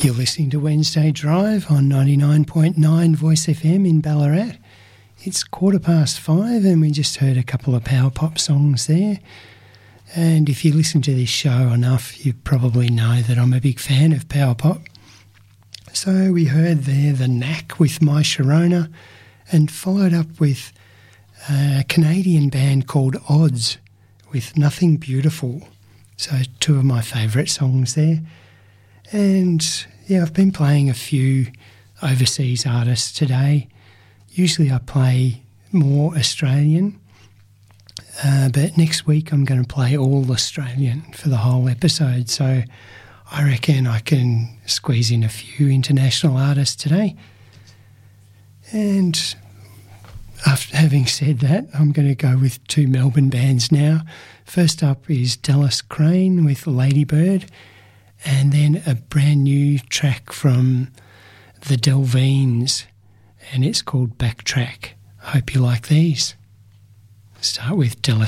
You're listening to Wednesday Drive on 99.9 Voice FM in Ballarat. It's 5:15 and we just heard a couple of power pop songs there. And if you listen to this show enough, you probably know that I'm a big fan of power pop. So we heard there The Knack with My Sharona and followed up with a Canadian band called Odds with Nothing Beautiful. So two of my favourite songs there. And yeah, I've been playing a few overseas artists today. Usually I play more Australian, but next week I'm going to play all Australian for the whole episode. So I reckon I can squeeze in a few international artists today. And after having said that, I'm going to go with two Melbourne bands now. First up is Dallas Crane with Ladybird, and then a brand new track from the Delveens, and it's called Backtrack. I hope you like these. Start with Dallas